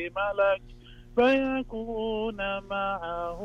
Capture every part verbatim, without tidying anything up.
ملك فيكون معه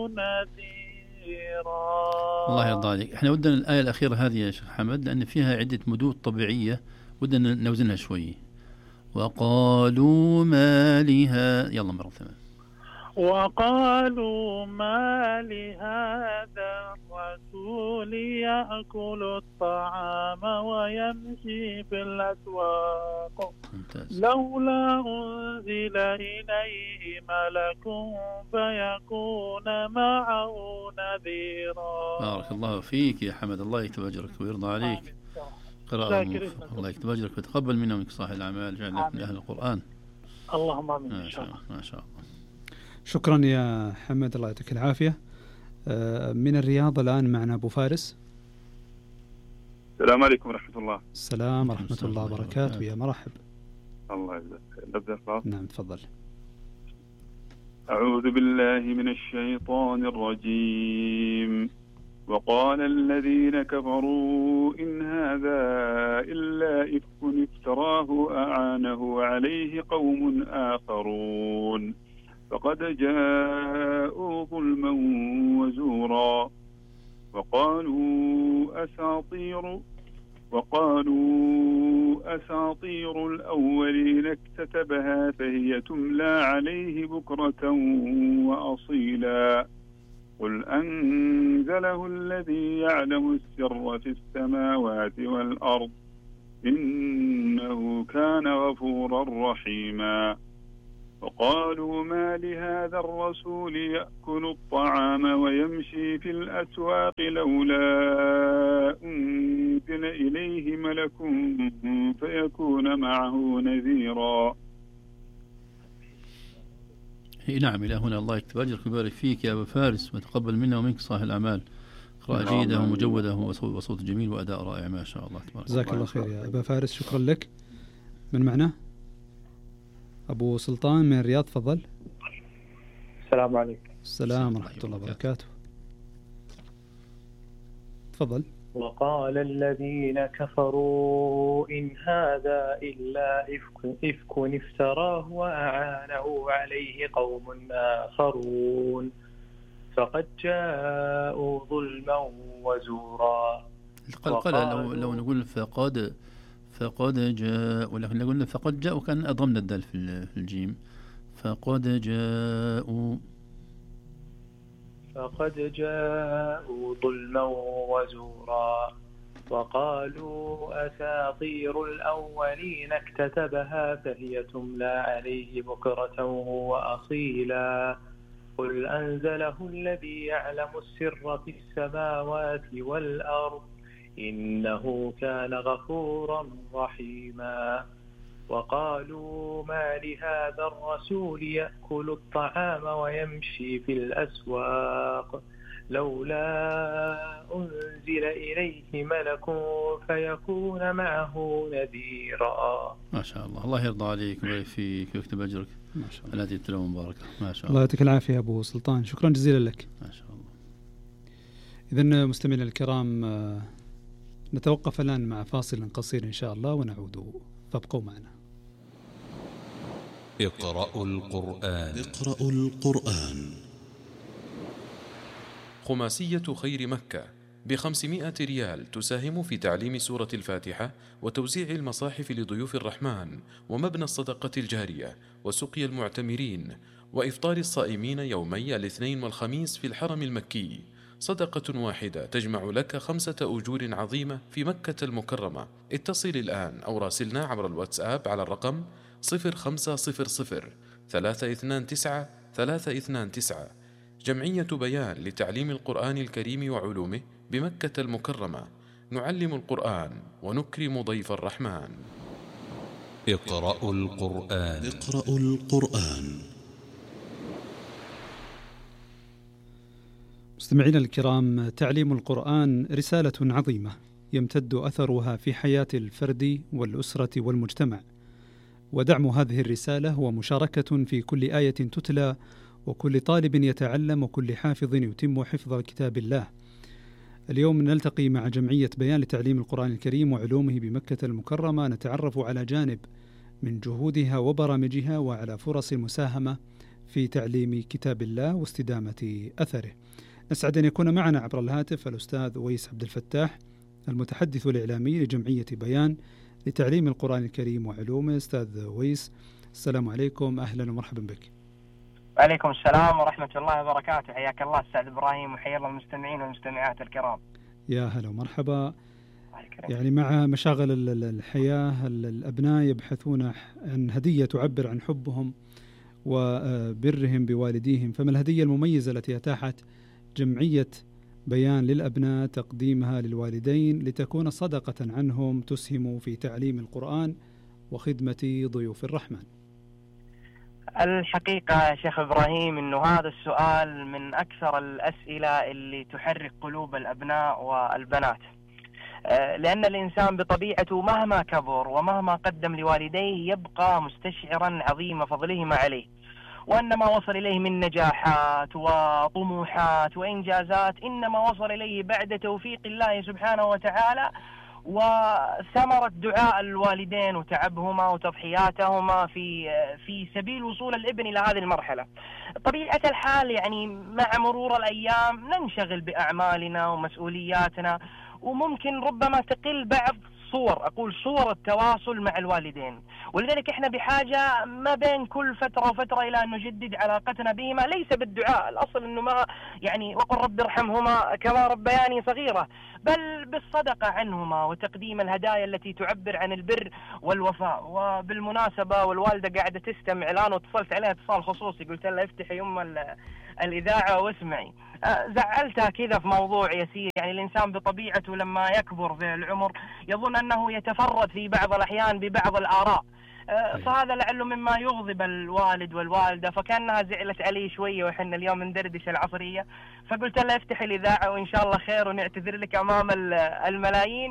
نذيرا. الله يرضى عليك. احنا ودنا الآية الأخيرة هذه يا شيخ حمد لأن فيها عدة مدود طبيعية ودنا نوزنها شوي. وقالوا ما لها، يلا مرة ثانية. وقالوا ما لهذا الرسول يأكل الطعام ويمشي في الأسواق ممتاز. لولا أنزل إليه ملك فيكون معه نذيرا. بارك الله فيك يا حمد، الله يكتب أجرك ويرضى عليك. قراءة الله يكتب أجرك ويتقبل منا ومنك صالح الأعمال، جعلنا من أهل القرآن. اللهم آمين. ما شاء الله ما شاء الله. شكرا يا حمد، الله يعطيك العافية. من الرياض الآن معنا أبو فارس. السلام عليكم ورحمة الله. السلام ورحمة الله وبركاته. يا مرحب. الله يجزاك. نبدأ خلاص. نعم تفضل. أعوذ بالله من الشيطان الرجيم. وقال الذين كفروا إن هذا إلا إفك افتراه أعانه عليه قوم آخرون فقد جاءوا ظلما وزورا وقالوا أساطير وقالوا أساطير الأولين اكتتبها فهي تملى عليه بكرة وأصيلا قل أنزله الذي يعلم السر في السماوات والأرض إنه كان غفورا رحيما وقالوا ما لهذا الرسول يأكل الطعام ويمشي في الأسواق لولا أنزل إليه ملك فيكون معه نذيرا. نعم إلى هنا. الله يكتب أجرك ويبارك فيك يا أبو فارس وتقبل منا ومنك صالح الأعمال. قراءة جيدة ومجودة وصوت جميل وأداء رائع ما شاء الله تبارك. جزاك الله خير يا أبا فارس، شكرا لك. من معنا أبو سلطان من الرياض، تفضل. السلام عليكم. السلام ورحمة الله وبركاته. تفضل. وقال الذين كفروا إن هذا إلا إفك, إفك افتراه وأعانه عليه قوم آخرون فقد جاءوا ظلما وزورا. القلقلة لو, لو نقول فقد فقد جاء، ولكن لو قلنا فقد جاء وكان أضمنا الدال في الجيم. فقد جاءوا فقد جاءوا ظلما وزورا وقالوا أساطير الأولين اكتتبها فهي تملى عليه بكرة وأصيلا قل أنزله الذي يعلم السر في السماوات والأرض إنه كان غفورا رحيما وقالوا ما لهذا الرسول يأكل الطعام ويمشي في الأسواق لولا أنزل إليه ملك فيكون معه نذيرا. ما شاء الله. الله يرضى عليك ويبارك فيك ويكتب أجرك. ما شاء الله. هذه التلاوة مباركة ما شاء الله. الله يعطيك العافية يا أبو سلطان، شكرا جزيلا لك. ما شاء الله. إذن مستمعينا الكرام نتوقف الآن مع فاصل قصير إن شاء الله ونعود، فابقوا معنا. اقرأوا القرآن. اقرأوا القرآن. خماسية خير مكة بخمسمائة ريال تساهم في تعليم سورة الفاتحة وتوزيع المصاحف لضيوف الرحمن ومبنى الصدقة الجارية وسقي المعتمرين وإفطار الصائمين يومي الاثنين والخميس في الحرم المكي. صدقة واحدة تجمع لك خمسة أجور عظيمة في مكة المكرمة. اتصل الآن أو راسلنا عبر الواتساب على الرقم صفر خمسة صفر صفر ثلاثة اثنان تسعة ثلاثة اثنان تسعة. جمعية بيان لتعليم القرآن الكريم وعلومه بمكة المكرمة. نعلم القرآن ونكرم ضيف الرحمن. اقرأوا القرآن. اقرأوا القرآن. مستمعينا الكرام، تعليم القرآن رسالة عظيمة يمتد أثرها في حياة الفرد والأسرة والمجتمع، ودعم هذه الرسالة هو مشاركة في كل آية تتلى وكل طالب يتعلم وكل حافظ يتم حفظ كتاب الله. اليوم نلتقي مع جمعية بيان لتعليم القرآن الكريم وعلومه بمكة المكرمة، نتعرف على جانب من جهودها وبرامجها وعلى فرص المساهمة في تعليم كتاب الله واستدامة أثره. نسعد أن يكون معنا عبر الهاتف الأستاذ أويس عبد الفتاح، المتحدث الإعلامي لجمعية بيان لتعليم القرآن الكريم وعلومه. أستاذ أويس، السلام عليكم، أهلا ومرحبا بك. وعليكم السلام ورحمة الله وبركاته، حياك الله أستاذ إبراهيم، وحيا الله المستمعين والمستمعات الكرام. يا هلا ومرحبا. يعني مع مشاغل الحياة الأبناء يبحثون عن هدية تعبر عن حبهم وبرهم بوالديهم، فما الهدية المميزة التي أتاحت جمعية بيان للأبناء تقديمها للوالدين لتكون صدقة عنهم تسهم في تعليم القرآن وخدمة ضيوف الرحمن؟ الحقيقة شيخ إبراهيم أنه هذا السؤال من أكثر الأسئلة اللي تحرك قلوب الأبناء والبنات، لأن الإنسان بطبيعته مهما كبر ومهما قدم لوالديه يبقى مستشعرا عظيم فضلهما عليه، وأن ما وصل إليه من نجاحات وطموحات وإنجازات إنما وصل إليه بعد توفيق الله سبحانه وتعالى وثمرة دعاء الوالدين وتعبهما وتضحياتهما في في سبيل وصول الابن إلى هذه المرحلة. طبيعة الحال يعني مع مرور الأيام ننشغل بأعمالنا ومسؤولياتنا، وممكن ربما تقل بعض صور أقول صور التواصل مع الوالدين، ولذلك إحنا بحاجة ما بين كل فترة وفترة إلى أن نجدد علاقتنا بهما، ليس بالدعاء، الأصل أنه ما يعني وقل رب ارحمهما كما ربياني صغيرة، بل بالصدقة عنهما وتقديم الهدايا التي تعبر عن البر والوفاء. وبالمناسبة والوالدة قاعدة تستمع الآن واتصلت عليها اتصال خصوصي، قلت لها افتحي يوم الإذاعة واسمعي. زعلتها كذا في موضوع يسير، يعني الإنسان بطبيعته لما يكبر في العمر يظن أنه يتفرد في بعض الأحيان ببعض الآراء، فهذا لعله مما يغضب الوالد والوالدة، فكأنها زعلت علي شوية وحنا اليوم ندردش العصرية، فقلت لها افتحي الإذاعة وإن شاء الله خير ونعتذر لك أمام الملايين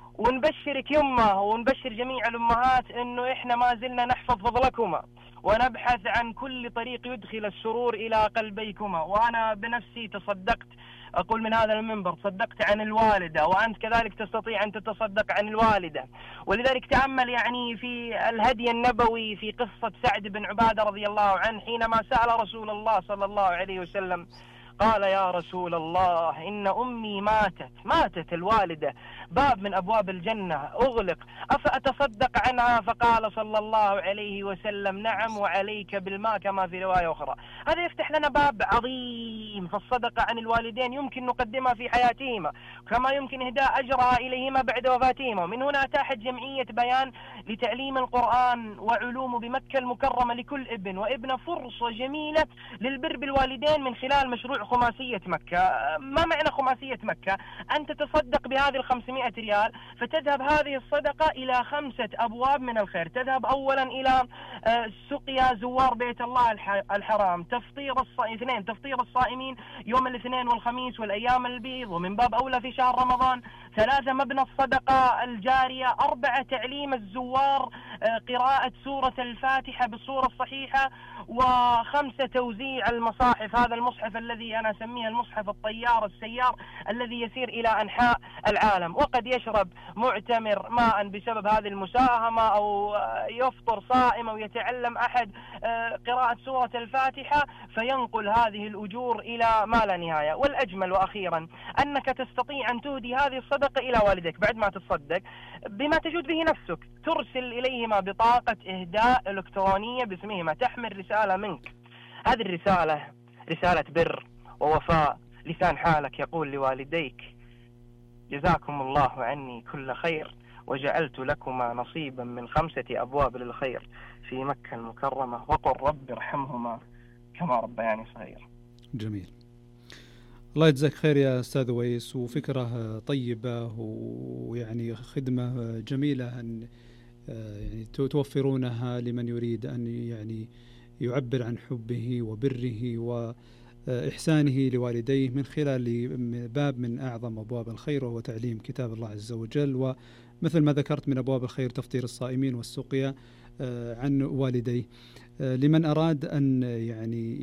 ونبشرك يمه ونبشر جميع الأمهات أنه إحنا ما زلنا نحفظ فضلكما ونبحث عن كل طريق يدخل السرور إلى قلبيكما. وأنا بنفسي تصدقت، أقول من هذا المنبر، تصدقت عن الوالدة، وأنت كذلك تستطيع أن تتصدق عن الوالدة. ولذلك تأمل يعني في الهدي النبوي في قصة سعد بن عبادة رضي الله عنه حينما سأل رسول الله صلى الله عليه وسلم قال يا رسول الله إن أمي ماتت ماتت الوالدة، باب من أبواب الجنة أغلق، أفأتصدق عنها؟ فقال صلى الله عليه وسلم نعم وعليك بالماء، كما في رواية أخرى. هذا يفتح لنا باب عظيم، فالصدقة عن الوالدين يمكن نقدمها في حياتهما كما يمكن إهداء أجرها إليهما بعد وفاتهما. ومن هنا أتاحت جمعية بيان لتعليم القرآن وعلومه بمكة المكرمة لكل ابن وابنة فرصة جميلة للبر بالوالدين من خلال مشروع خماسية مكة. ما معنى خماسية مكة؟ أن تتصدق بهذه الخمسمائة ريال فتذهب هذه الصدقة إلى خمسة أبواب من الخير. تذهب أولا إلى سقيا زوار بيت الله الحرام، تفطير اثنين تفطير الصائمين يوم الاثنين والخميس والأيام البيض، ومن باب أولى في شهر رمضان. ثلاثة مبنى الصدقة الجارية. أربعة تعليم الزوار قراءة سورة الفاتحة بالصورة الصحيحة. وخمسة توزيع المصاحف، هذا المصحف الذي أنا أسميه المصحف الطيار السيار الذي يسير إلى أنحاء العالم. وقد يشرب معتمر ماء بسبب هذه المساهمة، أو يفطر صائم، أو يتعلم أحد قراءة سورة الفاتحة، فينقل هذه الأجور إلى ما لا نهاية. والأجمل وأخيرا أنك تستطيع أن تهدي هذه الصدقة إلى والدك بعد ما تصدق بما تجود به نفسك، ترسل إليهما بطاقة إهداء إلكترونية باسمهما تحمل رسالة منك. هذه الرسالة رسالة بر ووفاء، لسان حالك يقول لوالديك جزاكم الله عني كل خير، وجعلت لكما نصيبا من خمسة أبواب للخير في مكة المكرمة، وقل رب ارحمهما كما ربياني صغير. جميل، الله يجزاك خير يا أستاذ ويس، وفكرة طيبة ويعني خدمة جميلة أن يعني توفرونها لمن يريد أن يعني يعبر عن حبه وبره وإحسانه لوالديه من خلال باب من أعظم أبواب الخير، وهو تعليم كتاب الله عز وجل. ومثل ما ذكرت من أبواب الخير تفطير الصائمين والسقيا عن والديه. لمن أراد أن يعني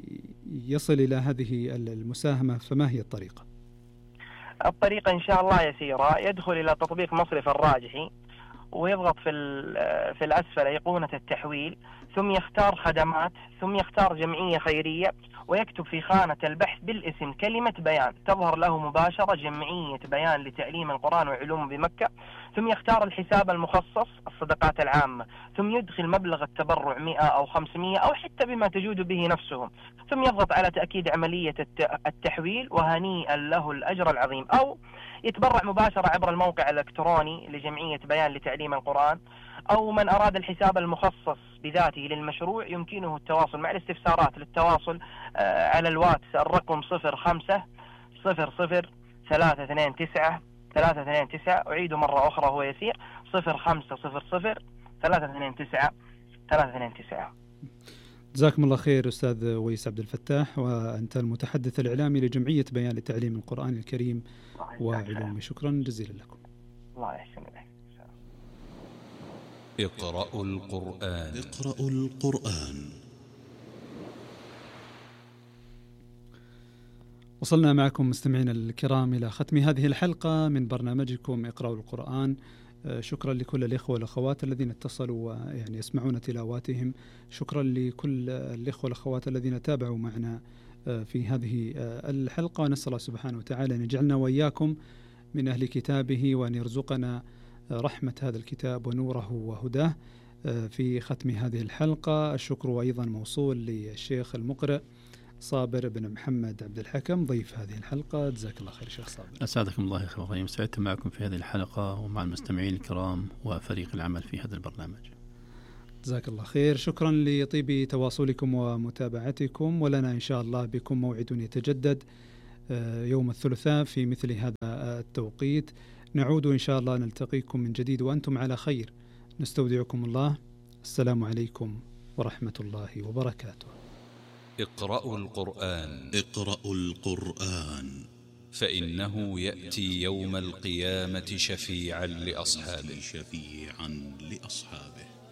يصل إلى هذه المساهمة فما هي الطريقة؟ الطريقة إن شاء الله يسيرة، يدخل إلى تطبيق مصرف الراجحي ويضغط في في الأسفل أيقونة التحويل، ثم يختار خدمات، ثم يختار جمعية خيرية، ويكتب في خانة البحث بالاسم كلمة بيان، تظهر له مباشرة جمعية بيان لتعليم القرآن وعلومه بمكة، ثم يختار الحساب المخصص الصدقات العامة، ثم يدخل مبلغ التبرع مئة أو خمسمئة أو حتى بما تجود به نفسهم، ثم يضغط على تأكيد عملية التحويل، وهنيئا له الأجر العظيم. أو يتبرع مباشرة عبر الموقع الإلكتروني لجمعية بيان لتعليم القرآن، أو من أراد الحساب المخصص بذاته للمشروع يمكنه التواصل مع الاستفسارات للتواصل على الواتس الرقم صفر خمسة صفر صفر ثلاثة اثنين تسعة ثلاثة اثنين تسعة، أعيد مرة أخرى هو يسير صفر خمسة صفر صفر ثلاثة اثنين تسعة ثلاثة اثنين تسعة. جزاكم الله خير أستاذ ويس عبد الفتاح، وأنت المتحدث الإعلامي لجمعية بيان لتعليم القرآن الكريم وعلومه. شكرا جزيلا لكم. الله يحسن إليك. اقرأوا القرآن. اقرأوا القرآن. وصلنا معكم مستمعينا الكرام إلى ختم هذه الحلقة من برنامجكم اقرأوا القرآن. شكرا لكل الإخوة والأخوات الذين اتصلوا ويعني يسمعون تلاواتهم. شكرا لكل الإخوة والأخوات الذين تابعوا معنا في هذه الحلقة، ونسأل الله سبحانه وتعالى أن يجعلنا وإياكم من أهل كتابه، وأن يرزقنا رحمة هذا الكتاب ونوره وهداه. في ختم هذه الحلقة الشكر أيضا موصول للشيخ المقرئ صابر بن محمد عبد الحكم ضيف هذه الحلقة. جزاك الله خير شيخ صابر. أسعدكم الله يا أخي إبراهيم، سعدت معكم في هذه الحلقة ومع المستمعين الكرام وفريق العمل في هذا البرنامج. جزاك الله خير. شكرا لطيب تواصلكم ومتابعتكم، ولنا إن شاء الله بكم موعد يتجدد يوم الثلاثاء في مثل هذا التوقيت. نعود إن شاء الله نلتقيكم من جديد وأنتم على خير. نستودعكم الله. السلام عليكم ورحمة الله وبركاته. اقرأوا القرآن. اقرأوا القرآن فإنه يأتي يوم القيامة شفيعا لأصحابه. شفيعا لأصحابه.